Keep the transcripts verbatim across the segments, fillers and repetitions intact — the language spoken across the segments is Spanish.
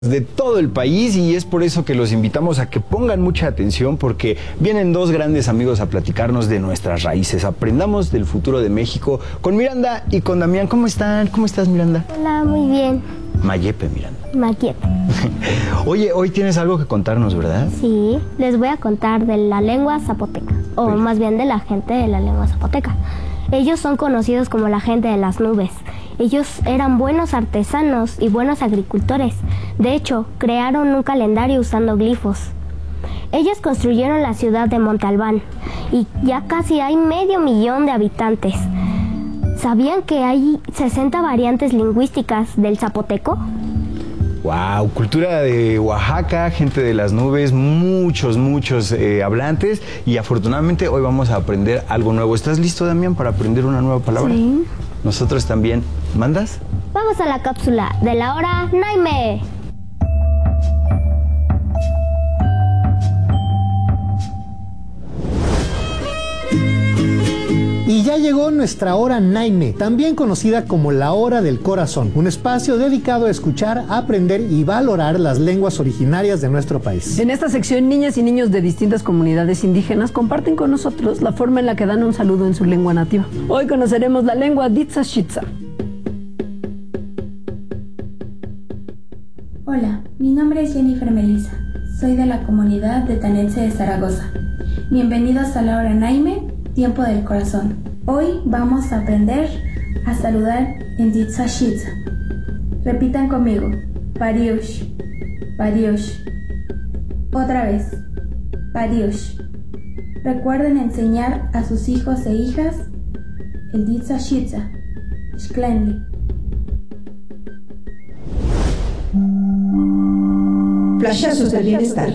de todo el país, y es por eso que los invitamos a que pongan mucha atención, porque vienen dos grandes amigos a platicarnos de nuestras raíces. Aprendamos del futuro de México con Miranda y con Damián. ¿Cómo están? ¿Cómo estás, Miranda? Hola, muy bien. Mayepe, Miranda. Mayepe. Oye, hoy tienes algo que contarnos, ¿verdad? Sí, les voy a contar de la lengua zapoteca, o Pero... más bien de la gente de la lengua zapoteca. Ellos son conocidos como la gente de las nubes. Ellos eran buenos artesanos y buenos agricultores. De hecho, crearon un calendario usando glifos. Ellos construyeron la ciudad de Monte Albán y ya casi hay medio millón de habitantes. ¿Sabían que hay sesenta variantes lingüísticas del zapoteco? Wow, cultura de Oaxaca, gente de las nubes, muchos, muchos eh, hablantes, y afortunadamente hoy vamos a aprender algo nuevo. ¿Estás listo, Damián, para aprender una nueva palabra? Sí. Nosotros también. ¿Mandas? Vamos a la cápsula de la hora Naime. Y ya llegó nuestra hora Naime, también conocida como la hora del corazón, un espacio dedicado a escuchar, aprender y valorar las lenguas originarias de nuestro país. En esta sección, niñas y niños de distintas comunidades indígenas comparten con nosotros la forma en la que dan un saludo en su lengua nativa. Hoy conoceremos la lengua Ditzashitza. Hola, mi nombre es Jennifer Melissa. Soy de la comunidad de Tanense de Zaragoza. Bienvenidos a la hora Naime, tiempo del corazón. Hoy vamos a aprender a saludar en Ditzashitza. Repitan conmigo. Pariush, Pariush. Otra vez. Pariush. Recuerden enseñar a sus hijos e hijas el Ditzashitza. Shklenli. Flashazos del bienestar.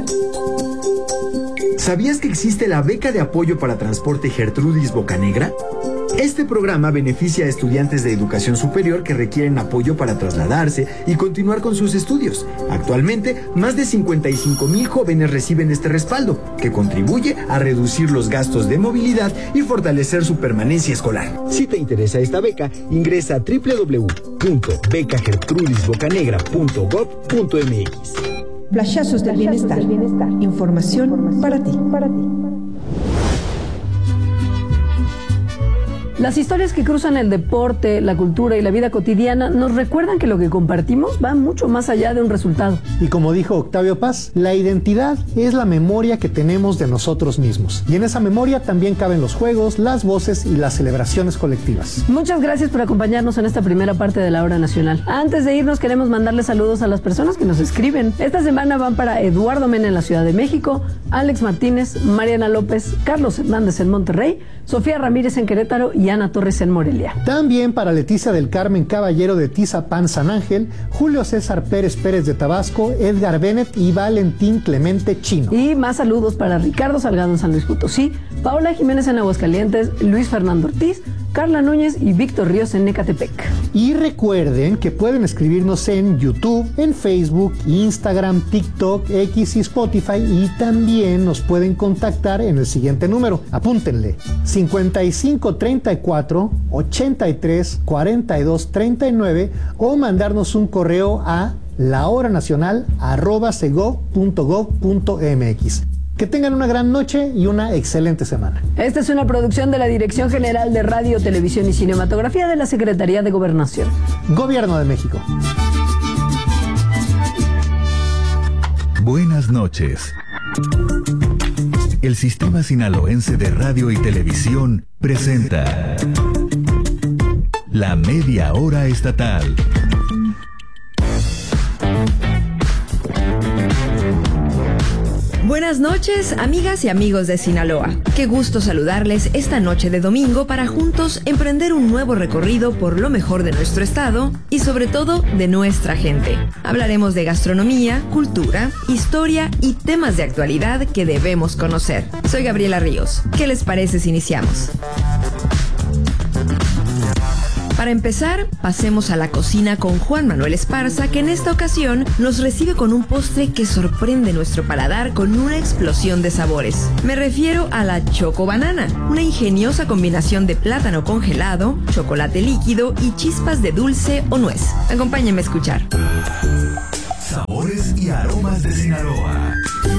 ¿Sabías que existe la beca de apoyo para transporte Gertrudis Bocanegra? Este programa beneficia a estudiantes de educación superior que requieren apoyo para trasladarse y continuar con sus estudios. Actualmente, más de cincuenta y cinco mil jóvenes reciben este respaldo, que contribuye a reducir los gastos de movilidad y fortalecer su permanencia escolar. Si te interesa esta beca, ingresa a doble u doble u doble u punto beca gertrudis bocanegra punto gob punto m x. Flashazos del bienestar. Información para ti. Las historias que cruzan el deporte, la cultura y la vida cotidiana nos recuerdan que lo que compartimos va mucho más allá de un resultado. Y como dijo Octavio Paz, la identidad es la memoria que tenemos de nosotros mismos. Y en esa memoria también caben los juegos, las voces y las celebraciones colectivas. Muchas gracias por acompañarnos en esta primera parte de la Hora Nacional. Antes de irnos, queremos mandarle saludos a las personas que nos escriben. Esta semana van para Eduardo Mena en la Ciudad de México, Alex Martínez, Mariana López, Carlos Hernández en Monterrey, Sofía Ramírez en Querétaro y Ana Torres en Morelia. También para Leticia del Carmen Caballero de Tizapán San Ángel, Julio César Pérez Pérez de Tabasco, Edgar Bennett y Valentín Clemente Chino. Y más saludos para Ricardo Salgado en San Luis Potosí, Paola Jiménez en Aguascalientes, Luis Fernando Ortiz, Carla Núñez y Víctor Ríos en Ecatepec. Y recuerden que pueden escribirnos en YouTube, en Facebook, Instagram, TikTok, X y Spotify, y también nos pueden contactar en el siguiente número. Apúntenle: cincuenta y cinco treinta y cuatro ochenta y tres cuarenta y dos treinta y nueve, o mandarnos un correo a lahoranacional arroba sego punto gob punto m x. Que tengan una gran noche y una excelente semana. Esta es una producción de la Dirección General de Radio, Televisión y Cinematografía de la Secretaría de Gobernación. Gobierno de México. Buenas noches. El Sistema Sinaloense de Radio y Televisión presenta La Media Hora Estatal. Buenas noches, amigas y amigos de Sinaloa. Qué gusto saludarles esta noche de domingo para juntos emprender un nuevo recorrido por lo mejor de nuestro estado y sobre todo de nuestra gente. Hablaremos de gastronomía, cultura, historia y temas de actualidad que debemos conocer. Soy Gabriela Ríos. ¿Qué les parece si iniciamos? Para empezar, pasemos a la cocina con Juan Manuel Esparza, que en esta ocasión nos recibe con un postre que sorprende nuestro paladar con una explosión de sabores. Me refiero a la Choco Banana, una ingeniosa combinación de plátano congelado, chocolate líquido y chispas de dulce o nuez. Acompáñenme a escuchar. Aromas de Sinaloa.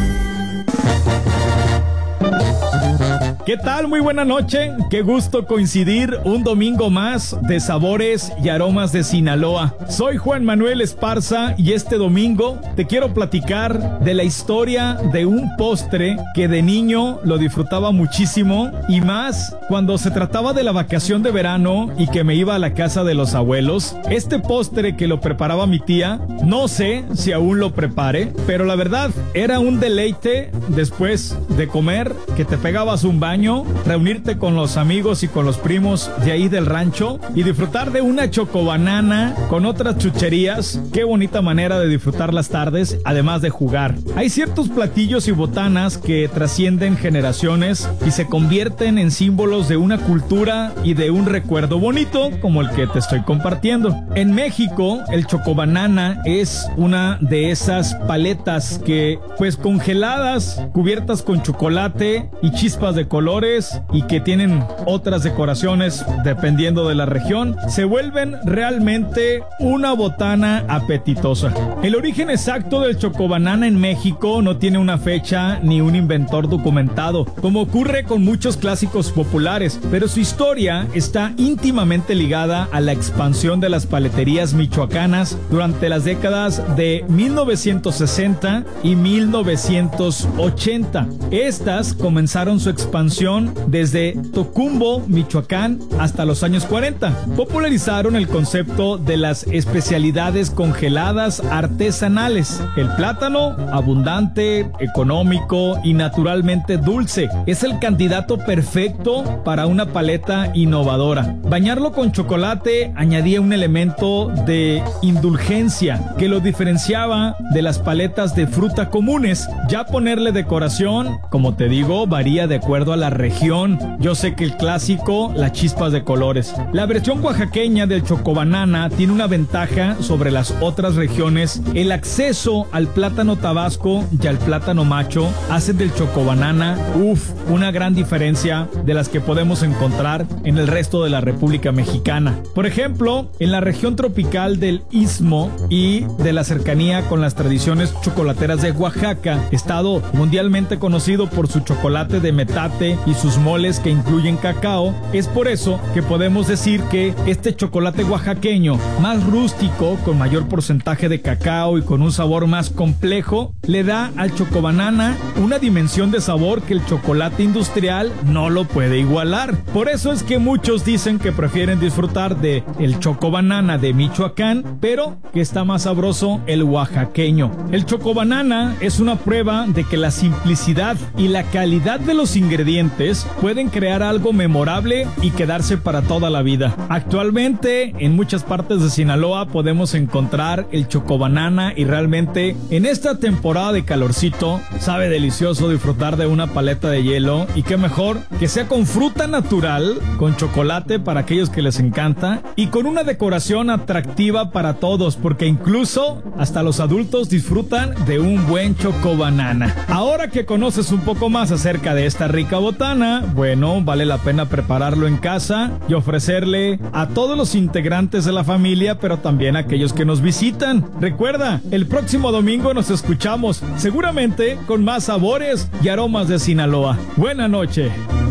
¿Qué tal? Muy buena noche. Qué gusto coincidir un domingo más de Sabores y Aromas de Sinaloa. Soy Juan Manuel Esparza y este domingo te quiero platicar de la historia de un postre que de niño lo disfrutaba muchísimo y más cuando se trataba de la vacación de verano y que me iba a la casa de los abuelos. Este postre que lo preparaba mi tía, no sé si aún lo prepare, pero la verdad era un deleite después de comer, que te pegabas un baño, reunirte con los amigos y con los primos de ahí del rancho y disfrutar de una chocobanana con otras chucherías. Qué bonita manera de disfrutar las tardes, además de jugar. Hay ciertos platillos y botanas que trascienden generaciones y se convierten en símbolos de una cultura y de un recuerdo bonito como el que te estoy compartiendo. En México, el chocobanana es una de esas paletas que, pues congeladas, cubiertas con chocolate y chispas de colores y que tienen otras decoraciones dependiendo de la región, se vuelven realmente una botana apetitosa. El origen exacto del chocobanana en México no tiene una fecha ni un inventor documentado, como ocurre con muchos clásicos populares, pero su historia está íntimamente ligada a la expansión de las paleterías michoacanas durante las décadas de mil novecientos sesenta y mil novecientos ochenta. Estas comenzaron su expansión desde Tocumbo, Michoacán, hasta los años cuarenta. Popularizaron el concepto de las especialidades congeladas artesanales. El plátano, abundante, económico y naturalmente dulce, es el candidato perfecto para una paleta innovadora. Bañarlo con chocolate añadía un elemento de indulgencia que lo diferenciaba de las paletas de fruta comunes. Ya ponerle decoración, como te digo, varía de acuerdo a la región. Yo sé que el clásico, las chispas de colores. La versión oaxaqueña del chocobanana tiene una ventaja sobre las otras regiones. El acceso al plátano tabasco y al plátano macho hacen del chocobanana, uff, una gran diferencia de las que podemos encontrar en el resto de la República Mexicana. Por ejemplo, en la región tropical del Istmo y de la cercanía con las tradiciones chocolateras de Oaxaca, estado mundialmente conocido por su chocolate de metate y sus moles que incluyen cacao, es por eso que podemos decir que este chocolate oaxaqueño, más rústico, con mayor porcentaje de cacao y con un sabor más complejo, le da al chocobanana una dimensión de sabor que el chocolate industrial no lo puede igualar. Por eso es que muchos dicen que prefieren disfrutar de el chocobanana de Michoacán, pero que está más sabroso el oaxaqueño. El chocobanana es una prueba de que la simplicidad y la calidad de los ingredientes pueden crear algo memorable y quedarse para toda la vida. Actualmente en muchas partes de Sinaloa podemos encontrar el chocobanana y realmente en esta temporada de calorcito sabe delicioso disfrutar de una paleta de hielo, y qué mejor que sea con fruta natural, con chocolate para aquellos que les encanta y con una decoración atractiva para todos, porque incluso hasta los adultos disfrutan de un buen chocobanana. Ahora que conoces un poco más acerca de esta rica botana, bueno, vale la pena prepararlo en casa y ofrecerle a todos los integrantes de la familia, pero también a aquellos que nos visitan. Recuerda, el próximo domingo nos escuchamos, seguramente con más sabores y aromas de Sinaloa. Buena noche.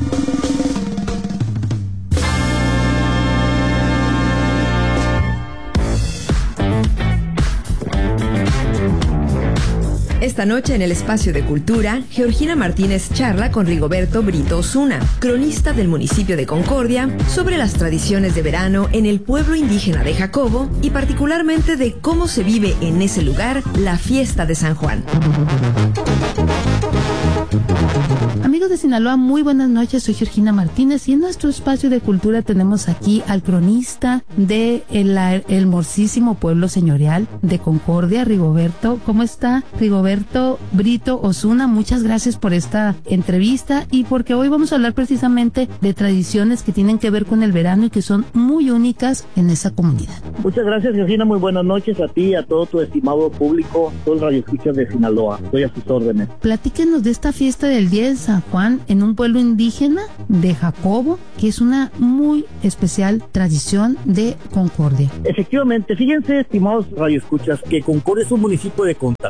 Esta noche en el Espacio de Cultura, Georgina Martínez charla con Rigoberto Brito Osuna, cronista del municipio de Concordia, sobre las tradiciones de verano en el pueblo indígena de Jacobo y particularmente de cómo se vive en ese lugar la fiesta de San Juan. Amigos de Sinaloa, muy buenas noches, soy Georgina Martínez y en nuestro Espacio de Cultura tenemos aquí al cronista de el hermosísimo pueblo señorial de Concordia, Rigoberto. ¿Cómo está, Rigoberto Brito Osuna? Muchas gracias por esta entrevista y porque hoy vamos a hablar precisamente de tradiciones que tienen que ver con el verano y que son muy únicas en esa comunidad. Muchas gracias, Georgina, muy buenas noches a ti y a todo tu estimado público, todos los radioescuchas de Sinaloa. Estoy a sus órdenes. Platíquenos de esta fiesta del día de San Juan en un pueblo indígena de Jacobo, que es una muy especial tradición de Concordia. Efectivamente, fíjense, estimados radioescuchas, que Concordia es un municipio de contraste.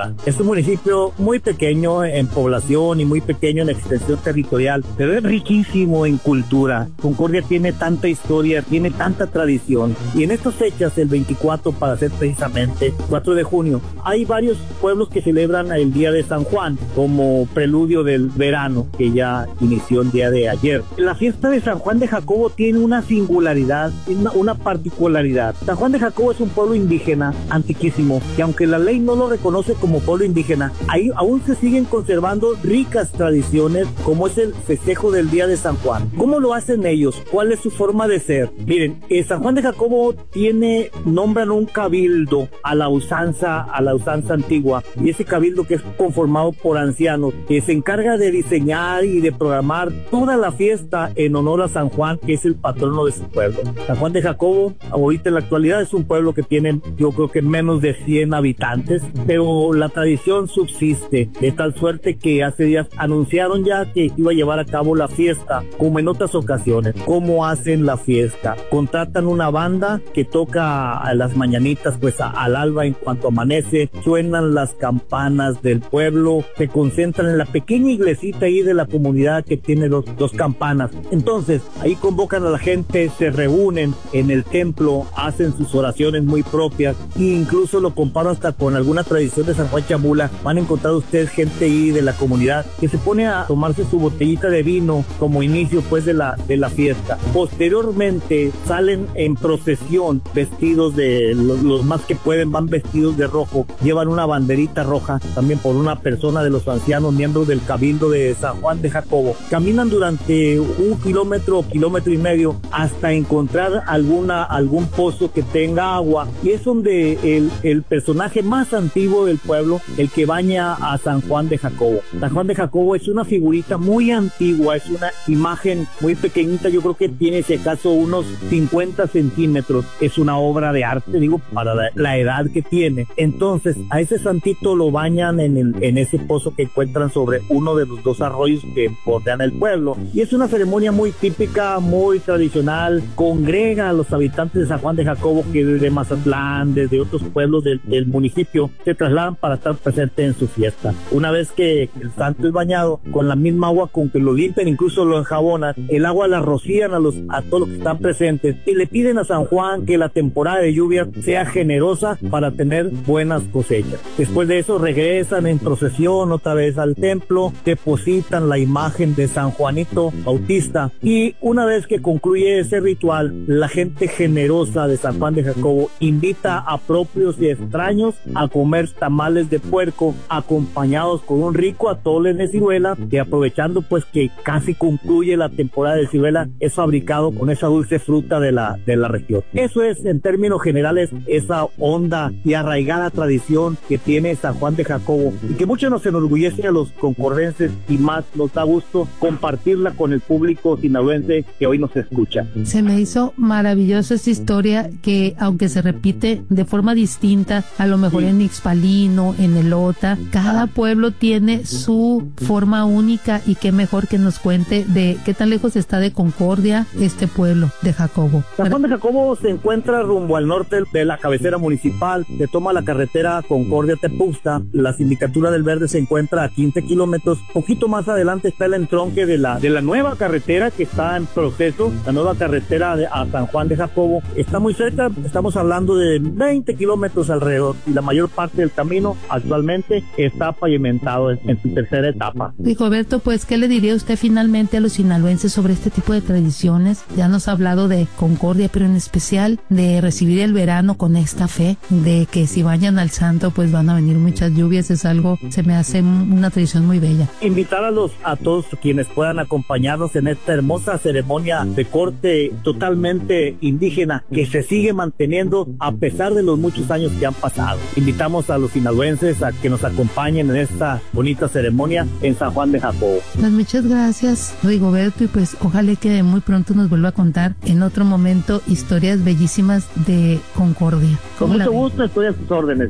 Zamora. Es un municipio muy pequeño en población y muy pequeño en extensión territorial, pero es riquísimo en cultura. Concordia tiene tanta historia, tiene tanta tradición, y en estas fechas, el veinticuatro para ser precisamente cuatro de junio, hay varios pueblos que celebran el día de San Juan como preludio del verano que ya inició el día de ayer. La fiesta de San Juan de Jacobo tiene una singularidad, una, una particularidad. San Juan de Jacobo es un pueblo indígena antiquísimo, que aunque la ley no lo reconoce como pueblo indígena, ahí aún se siguen conservando ricas tradiciones, como es el festejo del día de San Juan. ¿Cómo lo hacen ellos? ¿Cuál es su forma de ser? Miren, eh, San Juan de Jacobo tiene, nombran un cabildo a la usanza, a la usanza antigua, y ese cabildo, que es conformado por ancianos, que se encarga de diseñar y de programar toda la fiesta en honor a San Juan, que es el patrono de su pueblo. San Juan de Jacobo, ahorita en la actualidad, es un pueblo que tiene, yo creo que menos de cien habitantes, pero la tradición subsiste, de tal suerte que hace días anunciaron ya que iba a llevar a cabo la fiesta, como en otras ocasiones. ¿Cómo hacen la fiesta? Contratan una banda que toca a las mañanitas, pues a, al alba, en cuanto amanece, suenan las campanas del pueblo, se concentran en la pequeña iglesita ahí de la comunidad que tiene dos, dos campanas. Entonces, ahí convocan a la gente, se reúnen en el templo, hacen sus oraciones muy propias, e incluso lo comparo hasta con alguna tradición de San Juan Chamula. Van a encontrar ustedes gente ahí de la comunidad que se pone a tomarse su botellita de vino como inicio pues de la, de la fiesta. Posteriormente salen en procesión vestidos de, los, los más que pueden van vestidos de rojo, llevan una banderita roja también por una persona de los ancianos miembros del cabildo de San Juan de Jacobo. Caminan durante un kilómetro o kilómetro y medio hasta encontrar alguna, algún pozo que tenga agua, y es donde el, el personaje más antiguo del pueblo, el que baña a San Juan de Jacobo. San Juan de Jacobo es una figurita muy antigua, es una imagen muy pequeñita, yo creo que tiene si acaso unos cincuenta centímetros, es una obra de arte, digo, para la, la edad que tiene. Entonces, a ese santito lo bañan en, el, en ese pozo que encuentran sobre uno de los dos arroyos que bordean el pueblo, y es una ceremonia muy típica, muy tradicional, congrega a los habitantes de San Juan de Jacobo que desde Mazatlán, desde otros pueblos del, del municipio, se trasladan para estar presentes en su fiesta. Una vez que el santo es bañado, con la misma agua con que lo limpian, incluso lo enjabonan, el agua la rocían a, los, a todos los que están presentes, y le piden a San Juan que la temporada de lluvia sea generosa para tener buenas cosechas. Después de eso regresan en procesión otra vez al templo, depositan la imagen de San Juanito Bautista, y una vez que concluye ese ritual, la gente generosa de San Juan de Jacobo invita a propios y extraños a comer tamales de puerco acompañados con un rico atole de ciruela, que aprovechando pues que casi concluye la temporada de ciruela, es fabricado con esa dulce fruta de la, de la región. Eso es en términos generales esa honda y arraigada tradición que tiene San Juan de Jacobo, y que mucho nos enorgullece a los concordenses, y más nos da gusto compartirla con el público sinaloense que hoy nos escucha. Se me hizo maravillosa esta historia, que aunque se repite de forma distinta, a lo mejor sí, en Ixpalino, en Elota, cada pueblo tiene su forma única, y qué mejor que nos cuente de qué tan lejos está de Concordia este pueblo de Jacobo. San Juan de Jacobo se encuentra rumbo al norte de la cabecera municipal, se toma la carretera Concordia-Tepuxta, la sindicatura del Verde se encuentra a quince kilómetros, poquito más adelante está el entronque de la, de la nueva carretera que está en proceso, la nueva carretera de, a San Juan de Jacobo, está muy cerca, estamos hablando de veinte kilómetros alrededor, y la mayor parte del camino actualmente está pavimentado en, en su tercera etapa. Rigoberto, pues, ¿qué le diría usted finalmente a los sinaloenses sobre este tipo de tradiciones? Ya nos ha hablado de Concordia, pero en especial de recibir el verano con esta fe, de que si vayan al santo, pues van a venir muchas lluvias, es algo, se me hace una tradición muy bella. Invitar a los, a todos quienes puedan acompañarnos en esta hermosa ceremonia de corte totalmente indígena, que se sigue manteniendo a pesar de los muchos años que han pasado. Invitamos a los sinaloenses a que nos acompañen en esta bonita ceremonia en San Juan de Jacobo. Pues muchas gracias, Rigoberto, y pues ojalá que muy pronto nos vuelva a contar en otro momento historias bellísimas de Concordia. Con mucho gusto, estoy a sus órdenes.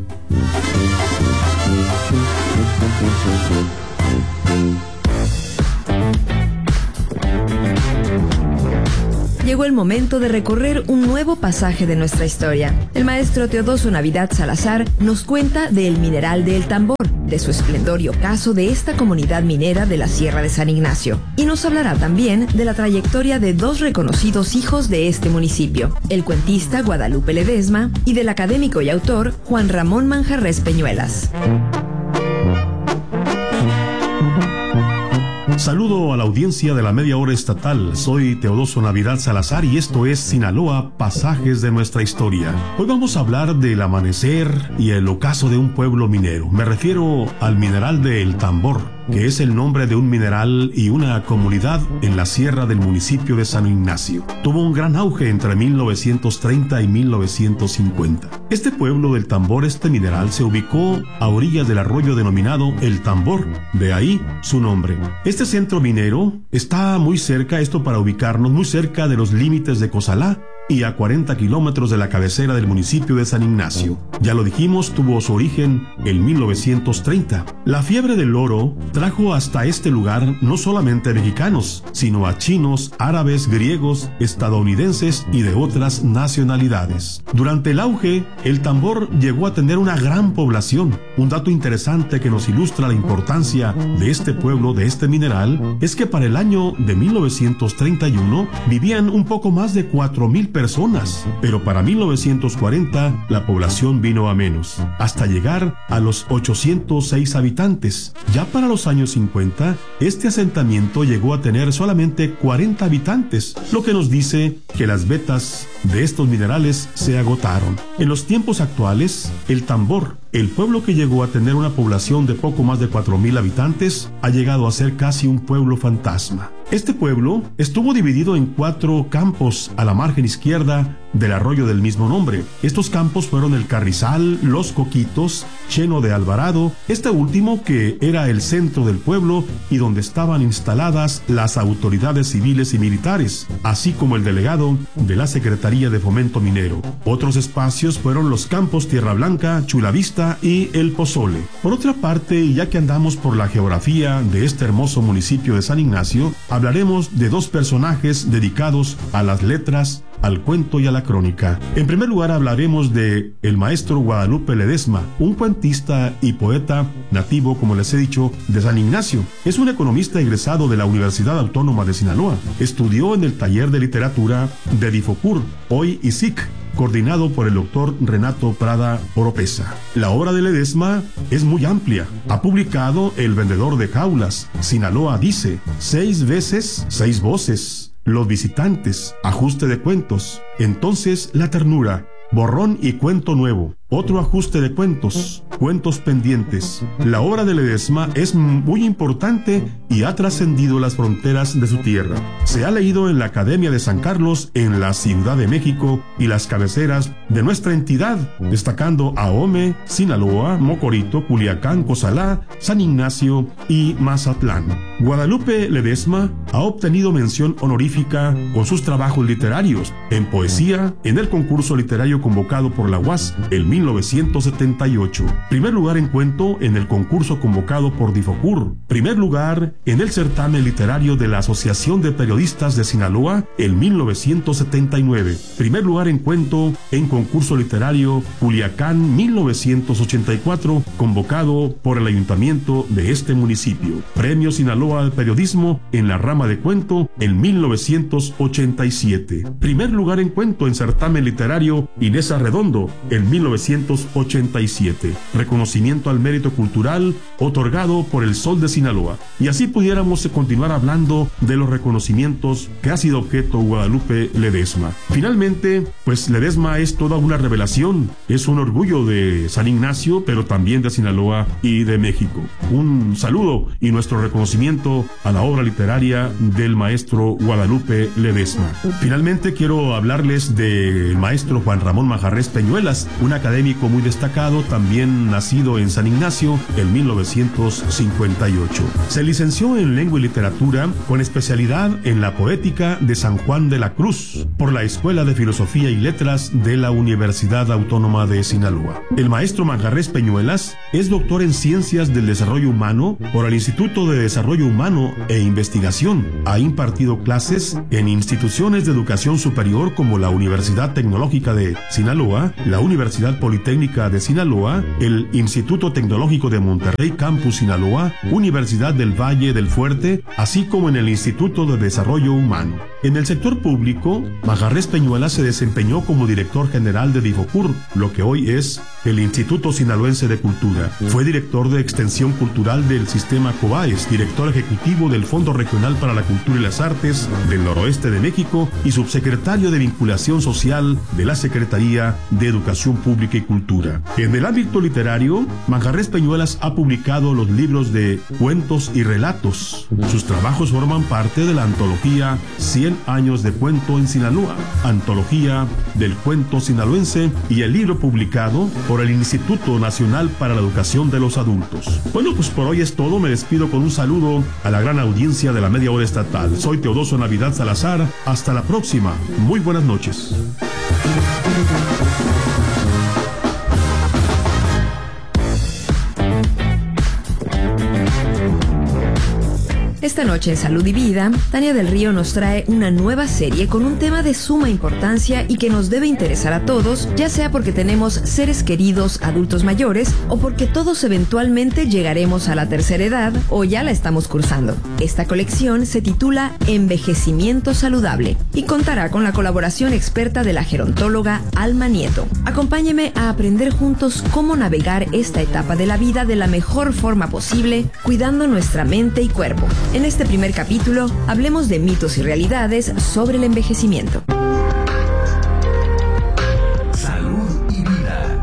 Llegó llegó el momento de recorrer un nuevo pasaje de nuestra historia. El maestro Teodoso Navidad Salazar nos cuenta del mineral de El Tambor, de su esplendor y ocaso de esta comunidad minera de la Sierra de San Ignacio. Y nos hablará también de la trayectoria de dos reconocidos hijos de este municipio, el cuentista Guadalupe Ledesma y del académico y autor Juan Ramón Manjarrés Peñuelas. Saludo a la audiencia de la Media Hora Estatal. Soy Teodoso Navidad Salazar y esto es Sinaloa, pasajes de nuestra historia. Hoy vamos a hablar del amanecer y el ocaso de un pueblo minero. Me refiero al mineral de El Tambor, que es el nombre de un mineral y una comunidad en la sierra del municipio de San Ignacio. Tuvo un gran auge entre mil novecientos treinta y mil novecientos cincuenta. Este pueblo del Tambor, este mineral, se ubicó a orillas del arroyo denominado El Tambor, de ahí su nombre. Este centro minero está muy cerca, esto para ubicarnos, muy cerca de los límites de Cozalá y a cuarenta kilómetros de la cabecera del municipio de San Ignacio. Ya lo dijimos, tuvo su origen en mil novecientos treinta. La fiebre del oro trajo hasta este lugar no solamente mexicanos, sino a chinos, árabes, griegos, estadounidenses y de otras nacionalidades. Durante el auge, El Tambor llegó a tener una gran población. Un dato interesante que nos ilustra la importancia de este pueblo, de este mineral, es que para el año de mil novecientos treinta y uno vivían un poco más de cuatro mil personas, pero para mil novecientos cuarenta la población vino a menos, hasta llegar a los ochocientos seis habitantes. Ya para los años cincuenta, este asentamiento llegó a tener solamente cuarenta habitantes, lo que nos dice que las vetas de estos minerales se agotaron. En los tiempos actuales, El Tambor, el pueblo que llegó a tener una población de poco más de cuatro mil habitantes, ha llegado a ser casi un pueblo fantasma. Este pueblo estuvo dividido en cuatro campos a la margen izquierda del arroyo del mismo nombre. Estos campos fueron el Carrizal, Los Coquitos, Cheno de Alvarado, este último que era el centro del pueblo y donde estaban instaladas las autoridades civiles y militares, así como el delegado de la Secretaría de Fomento Minero. Otros espacios fueron los campos Tierra Blanca, Chulavista y El Pozole. Por otra parte, ya que andamos por la geografía de este hermoso municipio de San Ignacio, hablaremos de dos personajes dedicados a las letras, al cuento y a la crónica. En primer lugar hablaremos de el maestro Guadalupe Ledesma, un cuentista y poeta nativo, como les he dicho, de San Ignacio. Es un economista egresado de la Universidad Autónoma de Sinaloa. Estudió en el taller de literatura de Difocur, hoy I S I C, coordinado por el doctor Renato Prada Oropesa. La obra de Ledesma es muy amplia. Ha publicado El vendedor de jaulas, Sinaloa dice, seis veces, seis voces, Los visitantes, Ajuste de cuentos, Entonces la ternura, Borrón y cuento nuevo, Otro ajuste de cuentos, Cuentos pendientes. La obra de Ledesma es muy importante y ha trascendido las fronteras de su tierra. Se ha leído en la Academia de San Carlos, en la Ciudad de México y las cabeceras de nuestra entidad, destacando Ahome, Sinaloa, Mocorito, Culiacán, Cozalá, San Ignacio y Mazatlán. Guadalupe Ledesma ha obtenido mención honorífica con sus trabajos literarios en poesía en el concurso literario convocado por la U A S en mil novecientos setenta y ocho. Primer lugar en cuento en el concurso convocado por Difocur. Primer lugar en el certamen literario de la Asociación de Periodistas de Sinaloa en mil novecientos setenta y nueve. Primer lugar en cuento en concurso literario Culiacán mil novecientos ochenta y cuatro, convocado por el ayuntamiento de este municipio. Premio Sinaloa al Periodismo en la rama de cuento en mil novecientos ochenta y siete. Primer lugar en cuento en certamen literario Inés Arredondo en mil novecientos ochenta y siete. Reconocimiento al mérito cultural otorgado por el Sol de Sinaloa. Y así pudiéramos continuar hablando de los reconocimientos que ha sido objeto Guadalupe Ledesma. Finalmente, pues Ledesma es toda una revelación. Es un orgullo de San Ignacio, pero también de Sinaloa y de México. Un saludo y nuestro reconocimiento a la obra literaria del maestro Guadalupe Ledesma. Finalmente quiero hablarles del maestro Juan Ramón Manjarrés Peñuelas, un académico académico muy destacado, también nacido en San Ignacio en mil novecientos cincuenta y ocho. Se licenció en Lengua y Literatura con especialidad en la poética de San Juan de la Cruz por la Escuela de Filosofía y Letras de la Universidad Autónoma de Sinaloa. El maestro Manjarrés Peñuelas es doctor en Ciencias del Desarrollo Humano por el Instituto de Desarrollo Humano e Investigación. Ha impartido clases en instituciones de educación superior como la Universidad Tecnológica de Sinaloa, la Universidad Politécnica de Sinaloa, el Instituto Tecnológico de Monterrey Campus Sinaloa, Universidad del Valle del Fuerte, así como en el Instituto de Desarrollo Humano. En el sector público, Manjarrés Peñuelas se desempeñó como director general de Difocur, lo que hoy es el Instituto Sinaloense de Cultura. Fue director de Extensión Cultural del Sistema COBAES, director ejecutivo del Fondo Regional para la Cultura y las Artes del Noroeste de México y subsecretario de Vinculación Social de la Secretaría de Educación Pública y Cultura. En el ámbito literario, Manjarrés Peñuelas ha publicado los libros de Cuentos y Relatos. Sus trabajos forman parte de la antología cien años de cuento en Sinaloa, antología del cuento sinaloense y el libro publicado por el Instituto Nacional para la Educación de los Adultos. Bueno, pues por hoy es todo. Me despido con un saludo a la gran audiencia de la Media Hora Estatal. Soy Teodoso Navidad Salazar. Hasta la próxima. Muy buenas noches. Esta noche en Salud y Vida, Tania del Río nos trae una nueva serie con un tema de suma importancia y que nos debe interesar a todos, ya sea porque tenemos seres queridos adultos mayores o porque todos eventualmente llegaremos a la tercera edad o ya la estamos cursando. Esta colección se titula Envejecimiento Saludable y contará con la colaboración experta de la gerontóloga Alma Nieto. Acompáñeme a aprender juntos cómo navegar esta etapa de la vida de la mejor forma posible, cuidando nuestra mente y cuerpo. En este primer capítulo, hablemos de mitos y realidades sobre el envejecimiento. Salud y vida.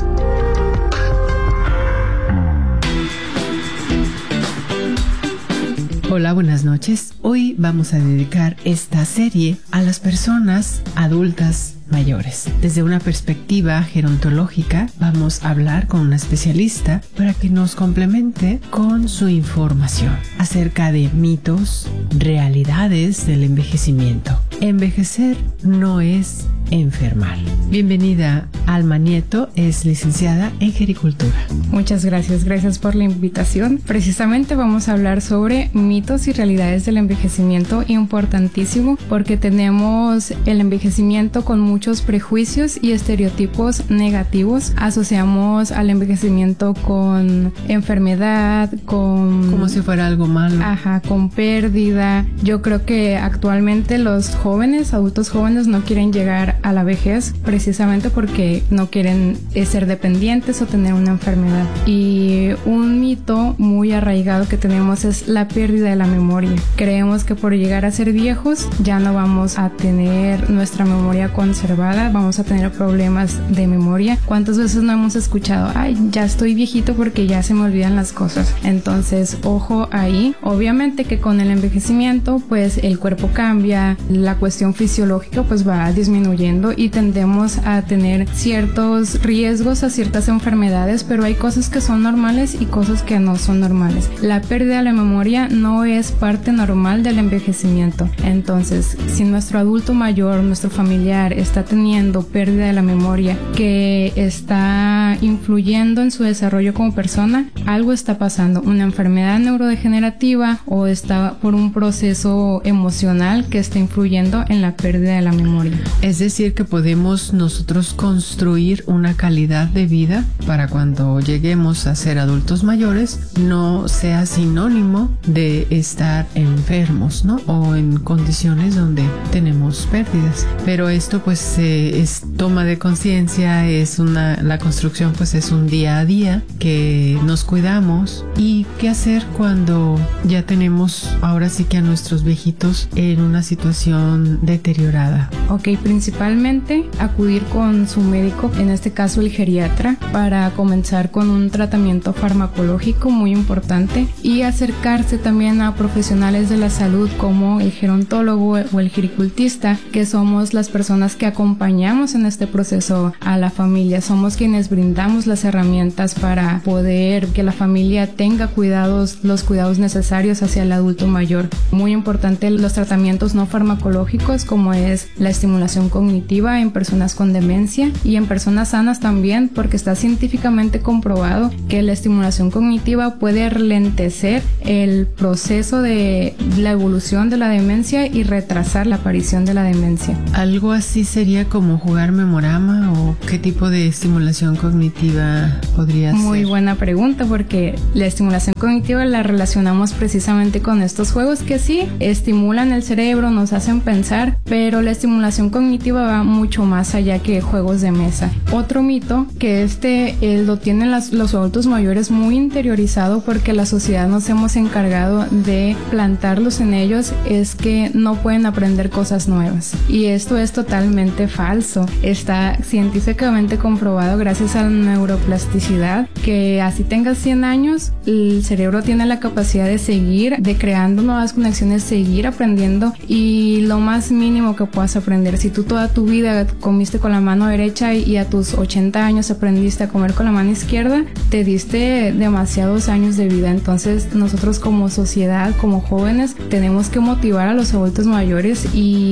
Hola, buenas noches. Hoy vamos a dedicar esta serie a las personas adultas mayores. Desde una perspectiva gerontológica, vamos a hablar con una especialista para que nos complemente con su información acerca de mitos, realidades del envejecimiento. Envejecer no es enfermar. Bienvenida, Alma Nieto, es licenciada en gericultura. Muchas gracias, gracias por la invitación. Precisamente vamos a hablar sobre mitos y realidades del envejecimiento, importantísimo porque tenemos el envejecimiento con muchos prejuicios y estereotipos negativos. Asociamos al envejecimiento con enfermedad, con... como si fuera algo malo. Ajá, con pérdida. Yo creo que actualmente los jóvenes, adultos jóvenes, no quieren llegar a la vejez precisamente porque no quieren ser dependientes o tener una enfermedad. Y un mito muy arraigado que tenemos es la pérdida de la memoria. Creemos que por llegar a ser viejos ya no vamos a tener nuestra memoria conservada, vamos a tener problemas de memoria. ¿Cuántas veces no hemos escuchado? Ay, ya estoy viejito porque ya se me olvidan las cosas. Entonces, ojo ahí. Obviamente que con el envejecimiento, pues el cuerpo cambia, la cuestión fisiológica pues va disminuyendo y tendemos a tener ciertos riesgos a ciertas enfermedades, pero hay cosas que son normales y cosas que no son normales. La pérdida de la memoria no es parte normal del envejecimiento. Entonces, si nuestro adulto mayor, nuestro familiar está teniendo pérdida de la memoria que está influyendo en su desarrollo como persona, algo está pasando, una enfermedad neurodegenerativa o está por un proceso emocional que está influyendo en la pérdida de la memoria. Es decir, que podemos nosotros construir una calidad de vida para cuando lleguemos a ser adultos mayores no sea sinónimo de estar enfermos, ¿no? O en condiciones donde tenemos pérdidas. Pero esto pues eh, es toma de conciencia, es una, la construcción pues es un día a día que nos cuidamos. ¿Y qué hacer cuando ya tenemos ahora sí que a nuestros viejitos en una situación deteriorada? Ok, principalmente acudir con su médico, en este caso el geriatra, para comenzar con un tratamiento farmacológico muy importante y acercarse también a profesionales de la salud como el gerontólogo o el gericultista, que somos las personas que acompañamos en este proceso a la familia, somos quienes brindamos brindamos las herramientas para poder que la familia tenga cuidados, los cuidados necesarios hacia el adulto mayor. Muy importante los tratamientos no farmacológicos, como es la estimulación cognitiva en personas con demencia y en personas sanas también, porque está científicamente comprobado que la estimulación cognitiva puede lentecer el proceso de la evolución de la demencia y retrasar la aparición de la demencia. ¿Algo así sería como jugar memorama o qué tipo de estimulación cognitiva podría ser? Muy buena pregunta, porque la estimulación cognitiva la relacionamos precisamente con estos juegos que sí estimulan el cerebro, nos hacen pensar, pero la estimulación cognitiva va mucho más allá que juegos de mesa. Otro mito que este eh, lo tienen las, los adultos mayores muy interiorizado, porque la sociedad nos hemos encargado de plantarlos en ellos, es que no pueden aprender cosas nuevas, y esto es totalmente falso. Está científicamente comprobado gracias a la neuroplasticidad que así tengas cien años, el cerebro tiene la capacidad de seguir, de creando nuevas conexiones, seguir aprendiendo, y lo más mínimo que puedas aprender, si tú toda tu vida comiste con la mano derecha y a tus ochenta años aprendiste a comer con la mano izquierda, te diste demasiados años de vida. Entonces nosotros como sociedad, como jóvenes, tenemos que motivar a los adultos mayores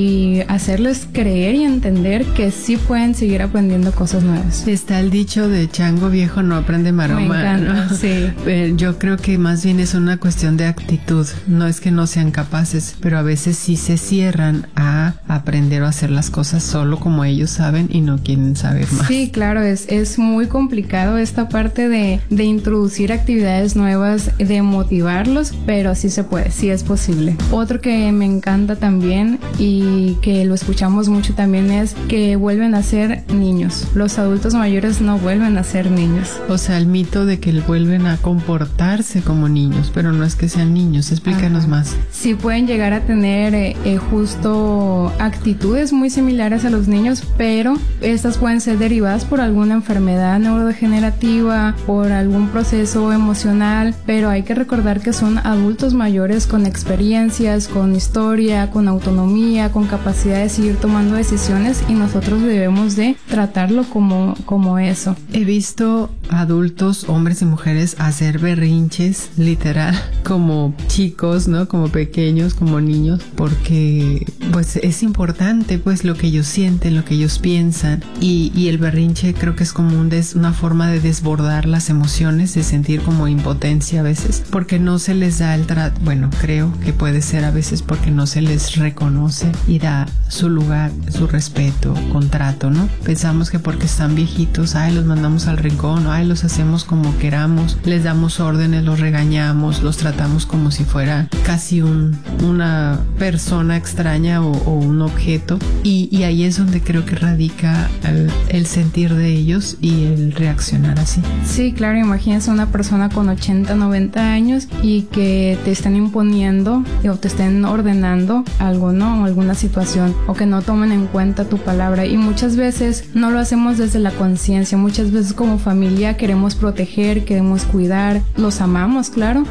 y hacerles creer y entender que sí pueden seguir aprendiendo cosas nuevas. Está el dicho de chango viejo no aprende maroma. Me encanta, ¿no? sí. Yo creo que más bien es una cuestión de actitud. No es que no sean capaces, pero a veces sí se cierran a aprender o hacer las cosas solo como ellos saben y no quieren saber más. Sí, claro, es, es muy complicado esta parte de, de introducir actividades nuevas, de motivarlos, pero sí se puede, sí es posible. Otro que me encanta también y que lo escuchamos mucho también es que vuelven a ser niños. Los adultos mayores no vuelven a ser niños. O sea, el mito de que vuelven a comportarse como niños, pero no es que sean niños. Explícanos Ajá. más. Sí pueden llegar a tener eh, eh, justo actitudes muy similares a los niños, pero estas pueden ser derivadas por alguna enfermedad neurodegenerativa, por algún proceso emocional, pero hay que recordar que son adultos mayores con experiencias, con historia, con autonomía, con capacidad de seguir tomando decisiones, y nosotros debemos de tratarlo como, como eso. He visto adultos, hombres y mujeres, hacer berrinches, literal, como chicos, ¿no? Como pequeños, como niños, porque pues es importante pues lo que ellos sienten, lo que ellos piensan, y, y el berrinche creo que es como un des, una forma de desbordar las emociones, de sentir como impotencia a veces, porque no se les da el trato, bueno, creo que puede ser a veces porque no se les reconoce y da su lugar, su respeto, contrato, ¿no? Pensamos que porque están viejitos, ay, los mandamos al rincón, ay, los hacemos como queramos, les damos órdenes, los regañamos, los tratamos como si fuera casi un, una persona extraña o, o un objeto, y, y ahí es donde creo que radica el, el sentir de ellos y el reaccionar así. Sí, claro, imagínense una persona con ochenta, noventa años y que te estén imponiendo o te estén ordenando algo, ¿no? O alguna situación, o que no tomen en cuenta tu palabra, y muchas veces no lo hacemos desde la conciencia. Muchas veces como familia queremos proteger, queremos cuidar, los amamos, claro,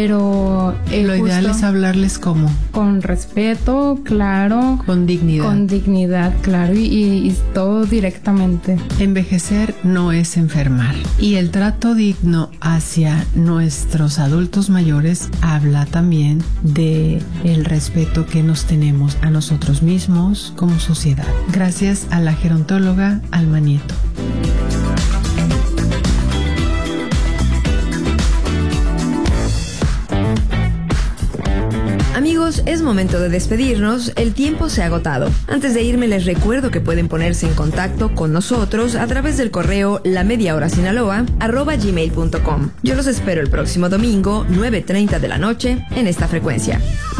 pero eh, lo ideal es hablarles como con respeto, claro, con dignidad, con dignidad, claro, y, y, y todo directamente. Envejecer no es enfermar, y el trato digno hacia nuestros adultos mayores habla también de el respeto que nos tenemos a nosotros mismos como sociedad. Gracias a la gerontóloga Alma Nieto. Amigos, es momento de despedirnos, el tiempo se ha agotado. Antes de irme les recuerdo que pueden ponerse en contacto con nosotros a través del correo lamediahorasinaloa arroba gmail punto com. Yo los espero el próximo domingo, nueve treinta de la noche, en esta frecuencia.